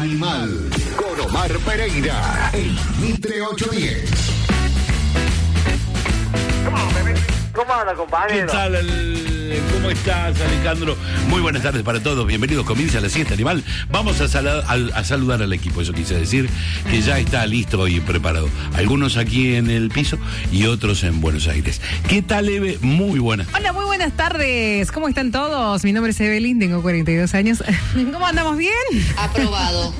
Animal con Omar Pereira en Mitre 810. ¿Cómo anda, compañero? ¿Qué tal? ¿Cómo estás, Alejandro? Muy buenas tardes para todos. Bienvenidos. Comienza la siesta animal. Vamos a saludar al equipo. Eso quise decir, que ya está listo y preparado. Algunos aquí en el piso y otros en Buenos Aires. ¿Qué tal, Eve? Muy buenas. Hola, muy buenas tardes. ¿Cómo están todos? Mi nombre es Evelyn, tengo 42 años. ¿Cómo andamos? ¿Bien? Aprobado.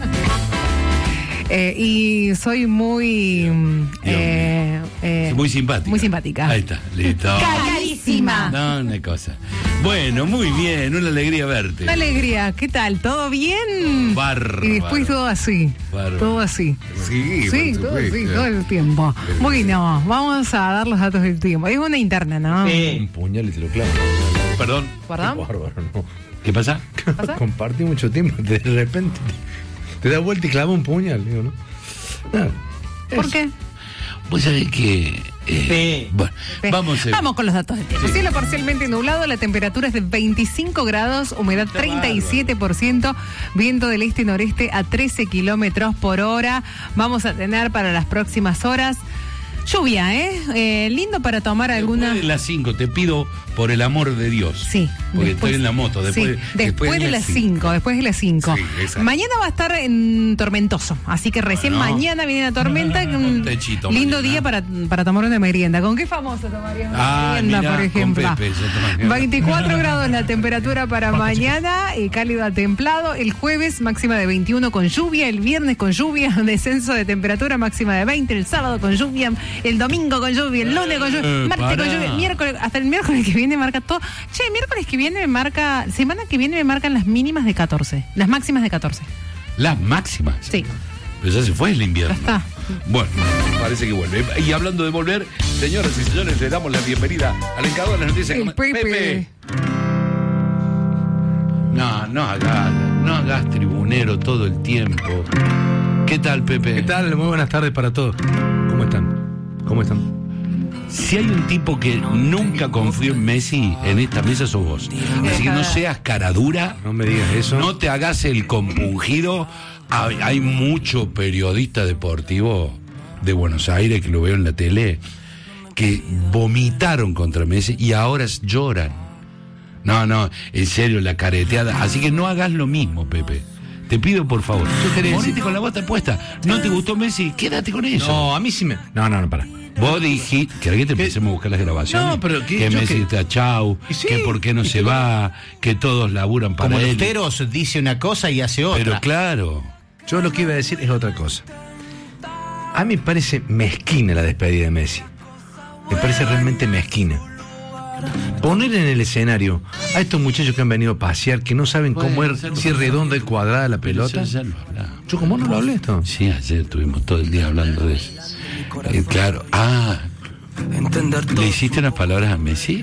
Y soy muy... muy simpática. Muy simpática. Ahí está, listo. Carísima. No, una cosa. Bueno, muy bien, una alegría verte. Una alegría. ¿Qué tal? ¿Todo bien? Bárbaro. Y después todo así. Bárbaro. Todo así. Sí, Sí, por todo supuesto. así, todo el tiempo. Bueno, vamos a dar los datos del tiempo. Es una interna, ¿no? Sí. Un puñal y te lo clavo. Perdón. ¿Perdón? Qué bárbaro, no. ¿Qué pasa? ¿Pasa? Compartí mucho tiempo, de repente te da vuelta y clava un puñal, digo, ¿no? Nada. ¿Por qué? Vos sabés que... Bueno, Vamos con los datos del tiempo. Sí. Cielo parcialmente nublado, la temperatura es de 25 grados, humedad 37%, viento del este-noreste a 13 kilómetros por hora. Vamos a tener para las próximas horas lluvia, lindo para tomar alguna... Después de las 5, te pido por el amor de Dios. Sí. Porque estoy en la moto. Después de las 5. Después de las 5. Sí, exacto. Mañana va a estar en tormentoso. Así que recién mañana viene la tormenta. Un techito lindo mañana. día para tomar una merienda. ¿Con qué famoso tomarías una merienda, mirá, por ejemplo? con Pepe, yo tomaría. 24 grados la temperatura para mañana, cálido a templado. El jueves máxima de 21 con lluvia. El viernes con lluvia, descenso de temperatura máxima de 20. El sábado con lluvia. El domingo con lluvia. El lunes con lluvia. Martes con lluvia. Miércoles, hasta el miércoles que viene marca todo. Che, miércoles que viene me marca, semana que viene me marcan las mínimas de 14, las máximas de 14. Las máximas. Sí. Pero ya se fue el invierno. Ya está. Bueno, parece que vuelve. Y hablando de volver, señoras y señores, le damos la bienvenida al encargado de las noticias. El Pepe. No hagas tribunero todo el tiempo. ¿Qué tal, Pepe? ¿Qué tal? Muy buenas tardes para todos. ¿Cómo están? Si hay un tipo que nunca confió en Messi en esta mesa, sos vos. Así que no seas cara dura. No me digas eso. No te hagas el compungido. Hay mucho periodista deportivo de Buenos Aires, que lo veo en la tele, que vomitaron contra Messi y ahora lloran. No, en serio, la careteada. Así que no hagas lo mismo, Pepe. Te pido, por favor. Morite con la bota puesta. ¿No te gustó Messi? Quédate con eso. No, a mí sí me... No, para. Vos dijiste, ¿querés que te empecemos a buscar las grabaciones? No, pero que Messi está chau, sí, que por qué no se va, que todos laburan para Como él. Luteros dice una cosa y hace otra. Pero claro. Yo lo que iba a decir es otra cosa. A mí me parece mezquina la despedida de Messi. Me parece realmente mezquina. Poner en el escenario a estos muchachos que han venido a pasear, que no saben cómo es, si es redonda y cuadrada la pelota. Ya lo hablamos. ¿Yo cómo no lo hablé esto? Sí, ayer estuvimos todo el día hablando de eso. Claro. ¿Le hiciste unas palabras a Messi?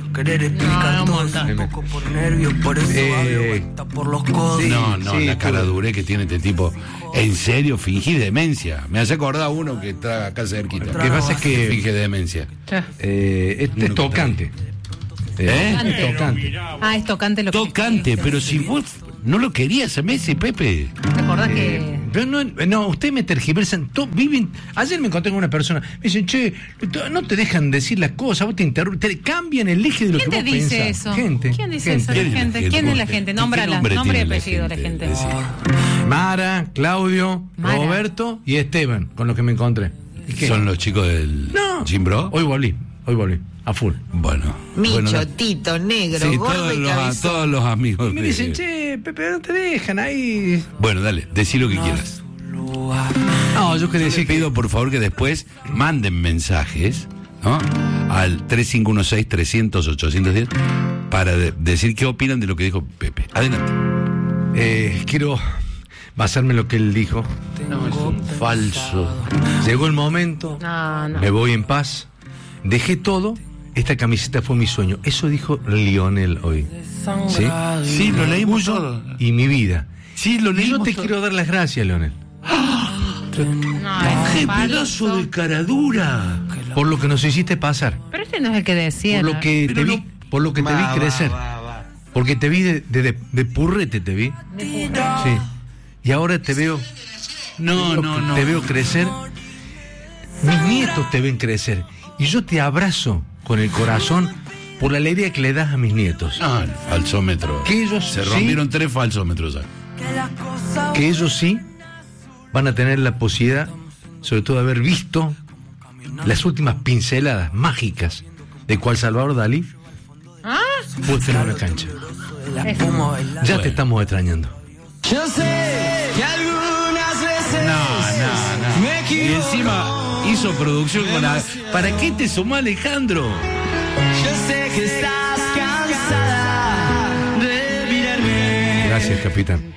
No, la cara dure que tiene este tipo. En serio, fingí demencia. Me hace acordar a uno que está acá cerquita. Lo que pasa es que finge demencia. es tocante. Es tocante. Es tocante lo que... Tocante, pero si vos no lo querías a Messi, Pepe. ¿Te acordás que...? Pero no, ustedes me tergiversan. Ayer me encontré con una persona. Me dicen, che, no te dejan decir las cosas, vos te interrumpen, te cambian el eje de lo que vos ¿Quién te dice pensás. eso? Gente. ¿Quién dice eso? ¿Quién es la gente? Nómbrala, nombre y apellido de la gente. Mara, Claudio, Mara. Roberto y Esteban, con los que me encontré. ¿Son los chicos del Jim Bro? Hoy volví, a full. Bueno. Micho, Tito, negro, Sí, gordo y cabezón. todos los amigos. Y me dicen, che, Pepe, no te dejan ahí. Bueno, dale, decí lo que quieras. No, yo quería decir Te pido, por favor, que después manden mensajes, ¿no? Al 3516-300-810 para decir qué opinan de lo que dijo Pepe. Adelante. Quiero basarme en lo que él dijo. No, es un falso. Llegó el momento, No. me voy en paz, dejé todo, esta camiseta fue mi sueño. Eso dijo Lionel hoy. ¿Sí? Sí, lo leímos todo. Y mi vida. Sí, lo Y yo leímos te todo. quiero dar las gracias, Leonel. ¡Qué pedazo de caradura! Por lo que nos hiciste pasar. Pero este no es el que decía. Por lo que Pero te vi, no- por lo que te vi crecer. Porque te vi de purrete, te vi. Sí. y ahora te veo. No. Te veo crecer. Mis nietos te ven crecer. Y yo te abrazo con el corazón por la alegría que le das a mis nietos. Ah, el falsómetro. Que ellos Se sí- rompieron 3 falsómetros ya. Que ellos sí van a tener la posibilidad, sobre todo, de haber visto las últimas pinceladas mágicas de cual Salvador Dalí puede tener una cancha. Ya te estamos extrañando. No. Y encima hizo producción con la... ¿Para qué te sumó Alejandro? Gracias, capitán.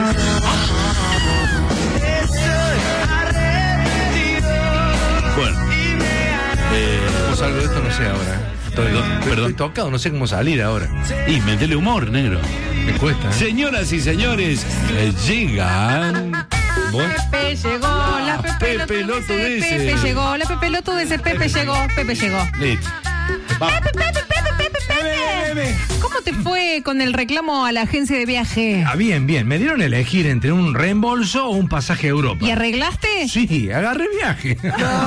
Bueno. Yo salgo de esto, no sé ahora. Estoy tocado, no sé cómo salir ahora. Y métele humor, negro. Me cuesta, ¿eh? Señoras y señores, llegan... Pepe llegó, la Pepe Pepe Loto de ese. Pepe llegó, la Pepe Loto de ese, Pepe llegó. Listo. Vamos. Pepe. ¿Cómo te fue con el reclamo a la agencia de viaje? Ah, bien. Me dieron a elegir entre un reembolso o un pasaje a Europa. ¿Y arreglaste? Sí, agarré viaje.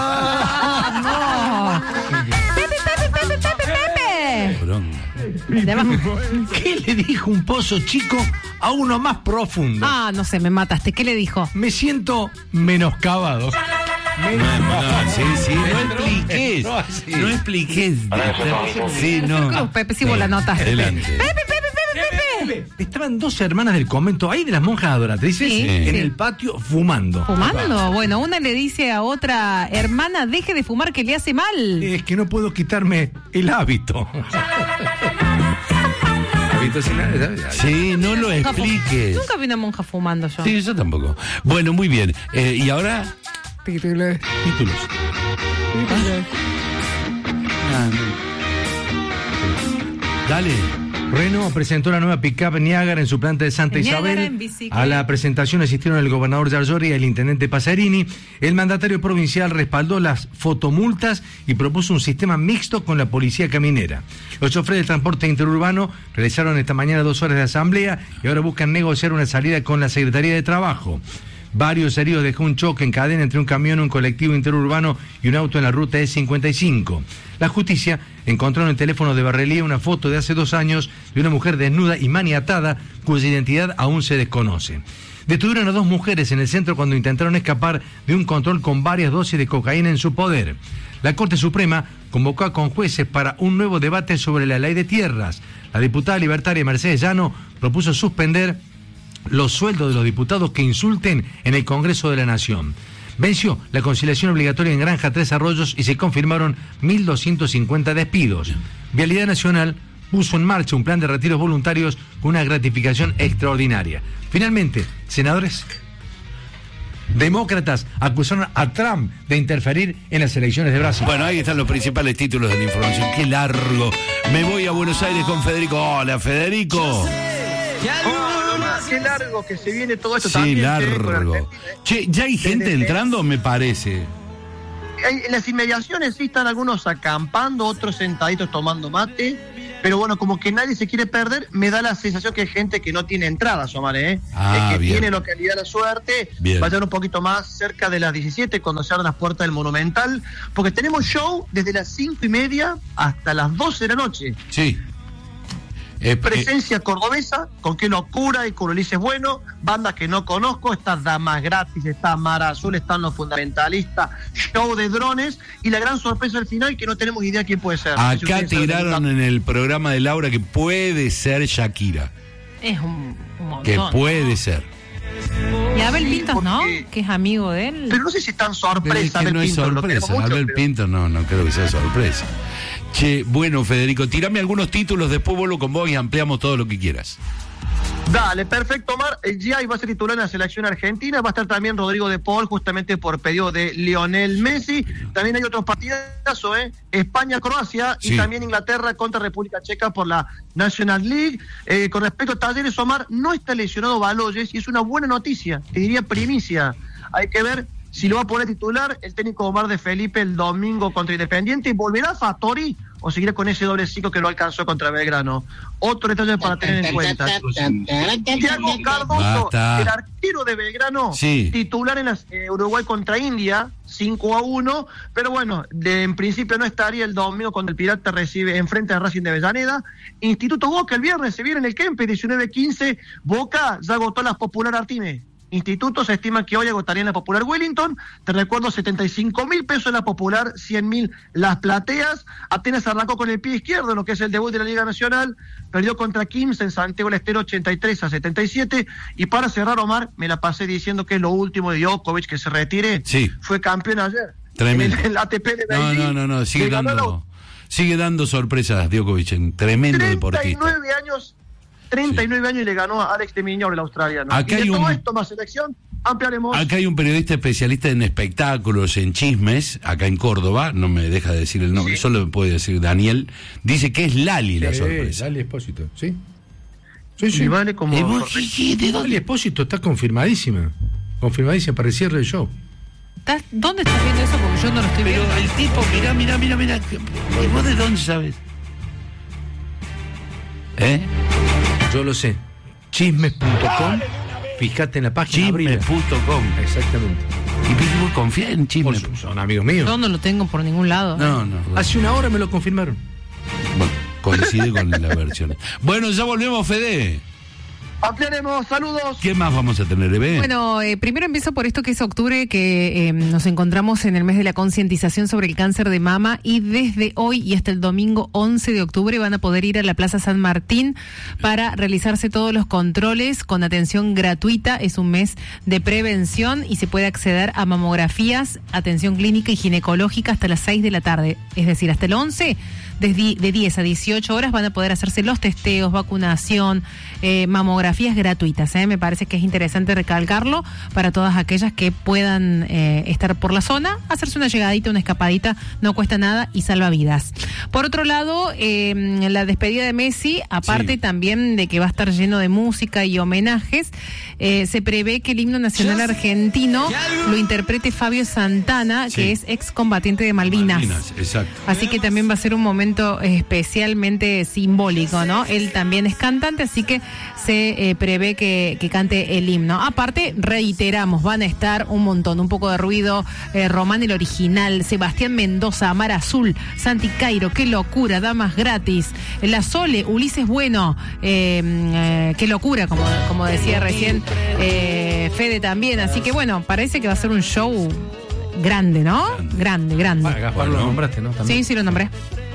No. Pepe. Poronga. De abajo. ¿Qué le dijo un pozo chico a uno más profundo? No sé, me mataste. ¿Qué le dijo? Me siento menoscabado. Sí, no expliques. Sí, no. Pepe, si vos la notaste. Adelante. Pepe. Estaban 2 hermanas del convento ahí de las monjas adoratrices Sí. en Sí. el patio fumando. ¿Fumando? Bueno, una le dice a otra hermana, deje de fumar que le hace mal. Es que no puedo quitarme el hábito. Hábito sin nada. Sí, no lo expliques. Nunca vi una monja fumando yo. Sí, yo tampoco. Bueno, muy bien. ¿Y ahora? Títulos. Dale. Renault presentó la nueva pick-up Niágara en su planta de Santa Niágara Isabel. en bicicleta. A la presentación asistieron el gobernador Giorgiori y el intendente Pasarini. El mandatario provincial respaldó las fotomultas y propuso un sistema mixto con la policía caminera. Los choferes del transporte interurbano realizaron esta mañana 2 horas de asamblea y ahora buscan negociar una salida con la Secretaría de Trabajo. Varios heridos dejó un choque en cadena entre un camión, un colectivo interurbano y un auto en la ruta E55. La justicia encontró en el teléfono de Barrelía una foto de hace 2 años de una mujer desnuda y maniatada cuya identidad aún se desconoce. Detuvieron a 2 mujeres en el centro cuando intentaron escapar de un control con varias dosis de cocaína en su poder. La Corte Suprema convocó a conjueces para un nuevo debate sobre la ley de tierras. La diputada libertaria Mercedes Llano propuso suspender los sueldos de los diputados que insulten en el Congreso de la Nación. Venció la conciliación obligatoria en Granja Tres Arroyos y se confirmaron 1.250 despidos. Vialidad Nacional puso en marcha un plan de retiros voluntarios con una gratificación extraordinaria. Finalmente, senadores demócratas acusaron a Trump de interferir en las elecciones de Brasil. Bueno, ahí están los principales títulos de la información. Qué largo. Me voy a Buenos Aires con Federico. Hola, Federico. Qué largo que se viene todo esto Sí, también. largo. Che, ya hay gente entrando, me parece. En las inmediaciones sí están algunos acampando, otros sentaditos tomando mate, pero bueno, como que nadie se quiere perder, me da la sensación que hay gente que no tiene entradas, Omar, Es que bien. tiene localidad la suerte, Bien. vayan un poquito más cerca de las 17 cuando se abran las puertas del Monumental, porque tenemos show desde las 5:30 hasta las 12 de la noche. Sí. Presencia cordobesa, con Qué Locura y con Ulises Bueno, bandas que no conozco, está Damas Gratis, está Mar Azul, están Los Fundamentalistas, show de drones y la gran sorpresa al final que no tenemos idea quién puede ser. Si Acá ustedes saben, tiraron en el programa de Laura que puede ser Shakira. Es un montón. Que puede ser. Y Abel Sí, Pintos, ¿no? porque- Que es amigo de él. Pero no sé si tan Pero es sorpresa, que Abel no es Pinto, lo sorpresa. queremos mucho, Abel pero- Pinto no creo que sea sorpresa. Che, bueno, Federico, tirame algunos títulos, después vuelvo con vos y ampliamos todo lo que quieras. Dale, perfecto, Omar. El GI va a ser titular en la selección argentina. Va a estar también Rodrigo de Paul, justamente por pedido de Lionel Messi. También hay otros partidazos, España-Croacia Sí. y también Inglaterra contra República Checa por la National League. Con respecto a Talleres, Omar, no está lesionado Baloyes y es una buena noticia. Te diría primicia. Hay que ver si lo va a poner titular el técnico Omar de Felipe el domingo contra Independiente. ¿Volverá Fattori o seguirá con ese doble ciclo que no alcanzó contra Belgrano? Otro detalle para tener en cuenta. Thiago Cardoso, Basta. el arquero de Belgrano, Sí. titular en Uruguay contra India, 5-1, pero bueno, en principio no estaría el domingo cuando el Pirata recibe enfrente a Racing de Avellaneda. Instituto Boca el viernes se viene en el Kempe, 19-15, Boca ya agotó las Popular Artime. Instituto se estima que hoy agotaría en la Popular Wellington. Te recuerdo, 75.000 pesos en la Popular, 100.000 las plateas. Atenas arrancó con el pie izquierdo en lo que es el debut de la Liga Nacional. Perdió contra Quimsa en Santiago del Estero 83-77. Y para cerrar, Omar, me la pasé diciendo que es lo último de Djokovic, que se retire. Sí. Fue campeón ayer. Tremendo. En el ATP de Beijing. No, Le sigue dando sorpresas Djokovic, en tremendo 39 deportista. años. 39 años y le ganó a Alex de Miñor, el australiano. Acá y de hay todo un- esto más selección, ampliaremos. Acá hay un periodista especialista en espectáculos, en chismes, acá en Córdoba, no me deja decir el nombre, Sí. solo me puede decir Daniel, dice que es Lali la sorpresa. Lali Espósito, ¿sí? Y vale como... ¿De dónde? Lali Espósito está confirmadísima. Confirmadísima para el cierre del show. ¿Dónde estás viendo eso? Porque yo no lo estoy Pero viendo. el tipo, mirá. ¿Y vos de dónde sabes? ¿Eh? Yo lo sé. Chismes.com. Fíjate en la página. abrila. Chismes.com. Exactamente. ¿Y vos confías en Chismes? Son amigos míos. Yo no lo tengo por ningún lado. No. Hace una hora me lo confirmaron. Bueno, coincide con la versión. Bueno, ya volvemos, Fede. Ampliaremos, saludos. ¿Qué más vamos a tener, Eve? Bueno, primero empiezo por esto que es octubre, que nos encontramos en el mes de la concientización sobre el cáncer de mama, y desde hoy y hasta el domingo 11 de octubre van a poder ir a la Plaza San Martín para realizarse todos los controles con atención gratuita. Es un mes de prevención y se puede acceder a mamografías, atención clínica y ginecológica hasta las 6 de la tarde. Es decir, hasta el 11, de 10 a 18 horas van a poder hacerse los testeos, vacunación, mamografías gratuitas. Me parece que es interesante recalcarlo para todas aquellas que puedan estar por la zona, hacerse una llegadita, una escapadita, no cuesta nada y salva vidas. Por otro lado, la despedida de Messi, aparte Sí. también de que va a estar lleno de música y homenajes, se prevé que el himno nacional argentino lo interprete Fabio Santana, Sí. que es excombatiente de Malvinas. Exacto. Así que también va a ser un momento especialmente simbólico, ¿no? Él también es cantante, así que se prevé que cante el himno. Aparte, reiteramos, van a estar un montón, un poco de ruido, Román el original, Sebastián Mendoza, Mar Azul, Santi Cairo, Qué Locura, Damas Gratis, La Sole, Ulises Bueno, Qué Locura, como decía recién Fede también. Así que bueno, parece que va a ser un show grande, ¿no? Grande. Gaspar Bueno. lo nombraste, ¿no? También. Sí, lo nombré.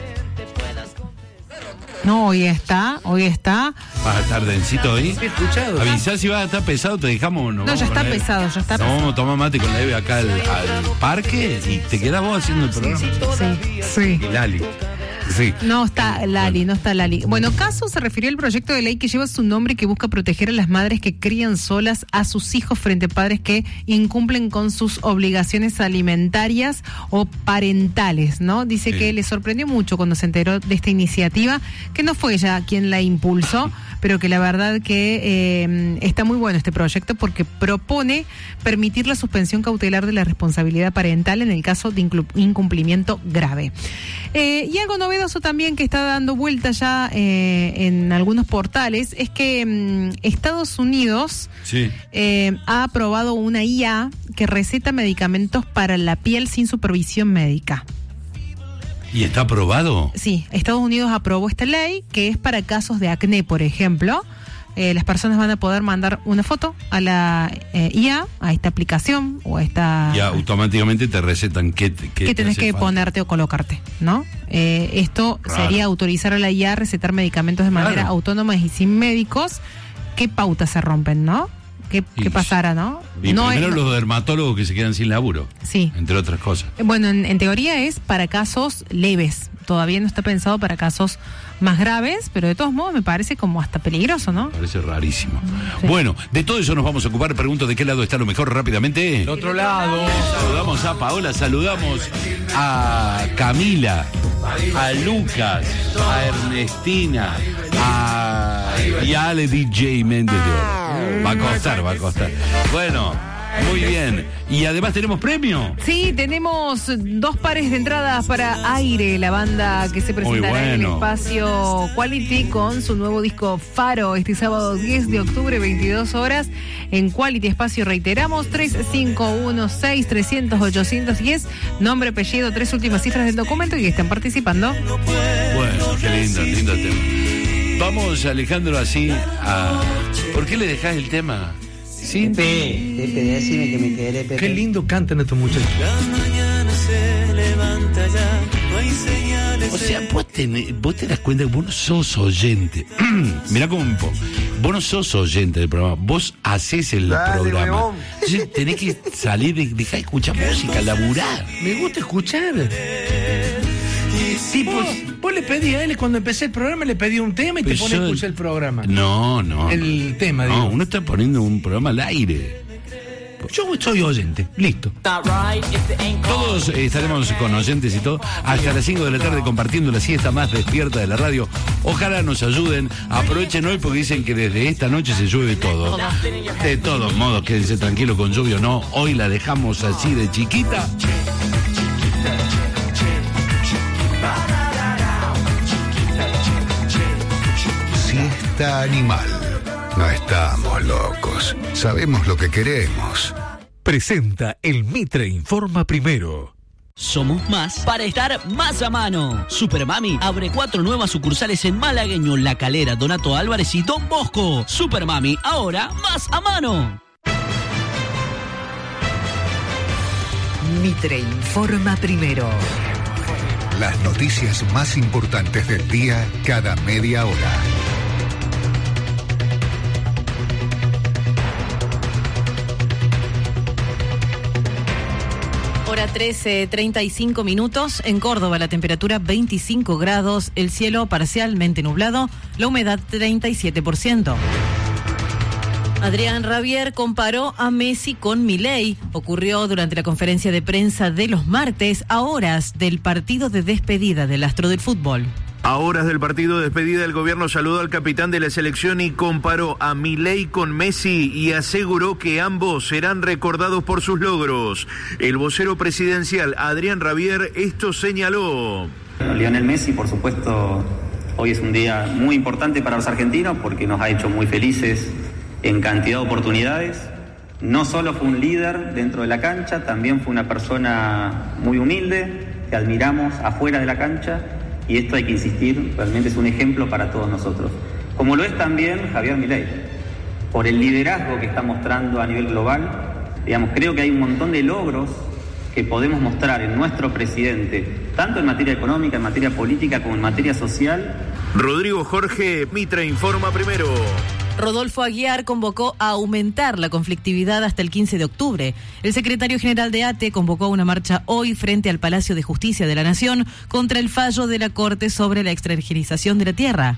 No, hoy está. ¿Vas a estar densito hoy? He escuchado. Avisá si vas a estar pesado, te dejamos. No, ya está pesado, ya está Nos pesado. vamos a tomar mate con la Eve acá al parque y te quedás vos haciendo el programa. Sí. Y Lali. Sí. No está Lali. Bueno, Caso se refirió al proyecto de ley que lleva su nombre y que busca proteger a las madres que crían solas a sus hijos frente a padres que incumplen con sus obligaciones alimentarias o parentales, ¿no? Dice Sí. que le sorprendió mucho cuando se enteró de esta iniciativa, que no fue ella quien la impulsó, pero que la verdad que está muy bueno este proyecto porque propone permitir la suspensión cautelar de la responsabilidad parental en el caso de incumplimiento grave. Y algo novedoso también que está dando vuelta ya en algunos portales es que Estados Unidos Sí. ha aprobado una IA que receta medicamentos para la piel sin supervisión médica. ¿Y está aprobado? Sí, Estados Unidos aprobó esta ley que es para casos de acné, por ejemplo. Las personas van a poder mandar una foto a la IA, a esta aplicación o a esta... Y automáticamente te recetan qué que tenés hace que falta. ponerte o colocarte, ¿no? Esto Raro. sería autorizar a la IA a recetar medicamentos de manera Claro. autónoma y sin médicos. ¿Qué pautas se rompen, no? ¿Qué pasara, no? Y No primero es- los dermatólogos que se quedan sin laburo. Sí. Entre otras cosas. Bueno, en teoría es para casos leves. Todavía no está pensado para casos más graves, pero de todos modos me parece como hasta peligroso, ¿no? Parece rarísimo. Sí. Bueno, de todo eso nos vamos a ocupar. Pregunto de qué lado está lo mejor rápidamente. Del otro lado. Saludamos a Paola, saludamos a Camila, a Lucas, a Ernestina, y a Ale DJ Méndez de Oro. Va a costar. Bueno, Muy bien. Y además tenemos premio. Sí, tenemos 2 pares de entradas para Aire, la banda que se presentará en el espacio Quality con su nuevo disco Faro este sábado 10 de octubre, 22 horas en Quality Espacio. Reiteramos, 3516-300-810, nombre, apellido, 3 últimas cifras del documento y están participando. Bueno, qué lindo tema. Vamos, Alejandro, así a... ¿Por qué le dejás el tema? Sí. Pepe, decime que me querés, Pepe. Qué lindo cantan estos muchachos. La mañana se levanta ya, no hay señales. O sea, vos te das cuenta que vos no sos oyente. Mirá cómo me pongo. Vos no sos oyente del programa, vos hacés el programa. Huevón. Entonces tenés que salir, dejar de escuchar música, laburar. Me gusta escuchar. Sí, vos le pedí a él cuando empecé el programa, le pedí un tema y te pone a escuchar el programa. No. El tema, digo. No, uno está poniendo un programa al aire. Yo soy oyente, listo. Todos estaremos con oyentes y todo hasta las 5 de la tarde compartiendo la siesta más despierta de la radio. Ojalá nos ayuden, aprovechen hoy porque dicen que desde esta noche se llueve todo. De todos modos, quédense tranquilos con lluvia o no, hoy la dejamos así de chiquita. Siesta animal. No estamos locos. Sabemos lo que queremos. Presenta el Mitre Informa Primero. Somos más para estar más a mano. Supermami abre 4 nuevas sucursales en Malagueño, La Calera, Donato Álvarez y Don Bosco. Supermami, ahora más a mano. Mitre Informa Primero. Las noticias más importantes del día cada media hora. Hora 13:35 minutos. En Córdoba la temperatura 25 grados, el cielo parcialmente nublado, la humedad 37%. Adrián Rabier comparó a Messi con Milei. Ocurrió durante la conferencia de prensa de los martes, a horas del partido de despedida del astro del fútbol. A horas del partido de despedida, el gobierno saludó al capitán de la selección y comparó a Milei con Messi y aseguró que ambos serán recordados por sus logros. El vocero presidencial, Adrián Rabier, esto señaló. Lionel Messi, por supuesto, hoy es un día muy importante para los argentinos porque nos ha hecho muy felices en cantidad de oportunidades. No solo fue un líder dentro de la cancha, también fue una persona muy humilde, que admiramos afuera de la cancha. Y esto hay que insistir, realmente es un ejemplo para todos nosotros. Como lo es también Javier Milei, por el liderazgo que está mostrando a nivel global. Digamos, creo que hay un montón de logros que podemos mostrar en nuestro presidente, tanto en materia económica, en materia política, como en materia social. Rodrigo Jorge, Mitre Informa Primero. Rodolfo Aguiar convocó a aumentar la conflictividad hasta el 15 de octubre. El secretario general de ATE convocó una marcha hoy frente al Palacio de Justicia de la Nación contra el fallo de la Corte sobre la extranjerización de la tierra.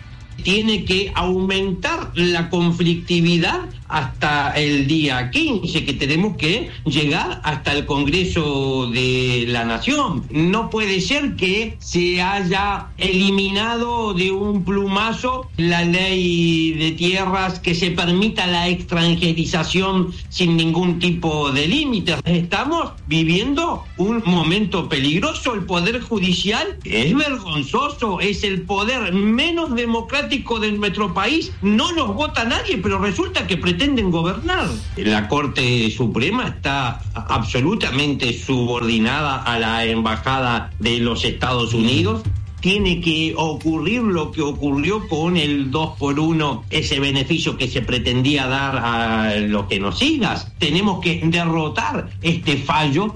Tiene que aumentar la conflictividad hasta el día 15, que tenemos que llegar hasta el Congreso de la Nación. No puede ser que se haya eliminado de un plumazo la ley de tierras, que se permita la extranjerización sin ningún tipo de límites. Estamos viviendo un momento peligroso. El Poder Judicial es vergonzoso, es el poder menos democrático de nuestro país. No nos vota nadie, pero resulta que pretenden gobernar. La Corte Suprema está absolutamente subordinada a la Embajada de los Estados Unidos. Tiene que ocurrir lo que ocurrió con el 2x1, ese beneficio que se pretendía dar a los genocidas. Tenemos que derrotar este fallo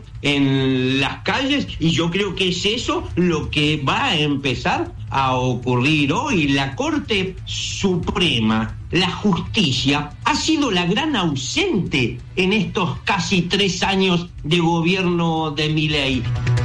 en las calles y yo creo que es eso lo que va a empezar a ocurrir hoy. La Corte Suprema, la justicia, ha sido la gran ausente en estos casi 3 años de gobierno de Milei.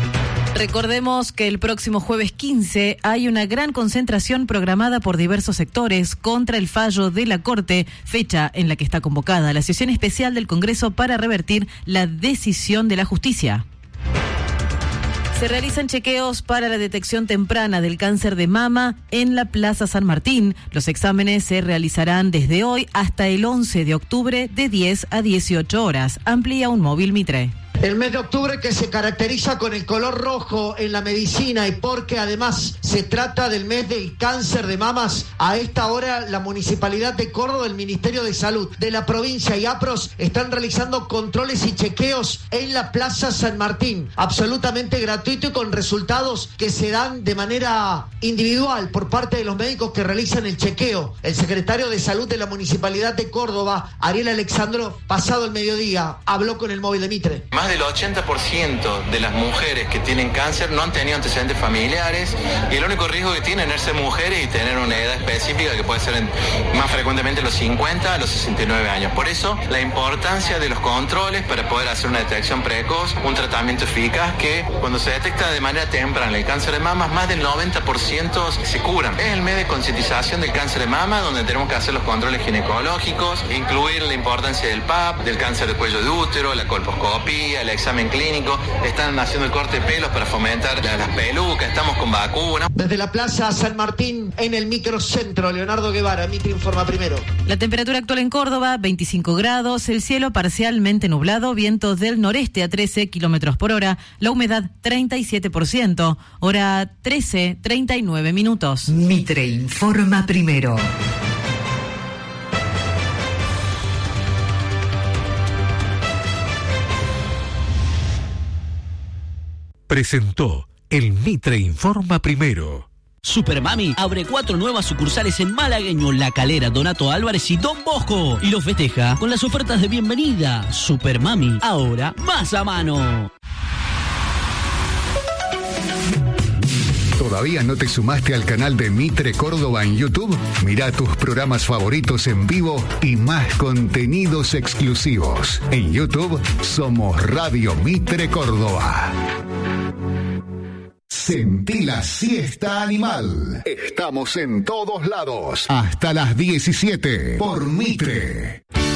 Recordemos que el próximo jueves 15 hay una gran concentración programada por diversos sectores contra el fallo de la Corte, fecha en la que está convocada la sesión especial del Congreso para revertir la decisión de la justicia. Se realizan chequeos para la detección temprana del cáncer de mama en la Plaza San Martín. Los exámenes se realizarán desde hoy hasta el 11 de octubre de 10 a 18 horas. Amplía un móvil Mitre. El mes de octubre que se caracteriza con el color rojo en la medicina y porque además se trata del mes del cáncer de mamas, a esta hora la Municipalidad de Córdoba, el Ministerio de Salud de la provincia y APROS están realizando controles y chequeos en la Plaza San Martín, absolutamente gratuito y con resultados que se dan de manera individual por parte de los médicos que realizan el chequeo. El secretario de Salud de la Municipalidad de Córdoba, Ariel Alexandro, pasado el mediodía, habló con el móvil de Mitre. Más del 80% de las mujeres que tienen cáncer no han tenido antecedentes familiares y el único riesgo que tienen es ser mujeres y tener una edad específica que puede ser más frecuentemente los 50 a los 69 años. Por eso la importancia de los controles para poder hacer una detección precoz, un tratamiento eficaz que cuando se detecta de manera temprana el cáncer de mama, más del 90% se curan. Es el mes de concientización del cáncer de mama donde tenemos que hacer los controles ginecológicos, incluir la importancia del PAP, del cáncer de cuello de útero, la colposcopía, el examen clínico, están haciendo el corte de pelos para fomentar las pelucas, estamos con vacunas. Desde la Plaza San Martín, en el microcentro, Leonardo Guevara, Mitre informa primero. La temperatura actual en Córdoba, 25 grados, el cielo parcialmente nublado, vientos del noreste a 13 kilómetros por hora, la humedad 37%, hora 13:39 minutos. Mitre informa primero. Presentó el Mitre Informa Primero. Supermami abre 4 nuevas sucursales en Malagueño, La Calera, Donato Álvarez y Don Bosco. Y los festeja con las ofertas de bienvenida. Supermami, ahora más a mano. ¿Todavía no te sumaste al canal de Mitre Córdoba en YouTube? Mira tus programas favoritos en vivo y más contenidos exclusivos. En YouTube somos Radio Mitre Córdoba. Sentí la siesta animal. Estamos en todos lados. Hasta las 17 por Mitre.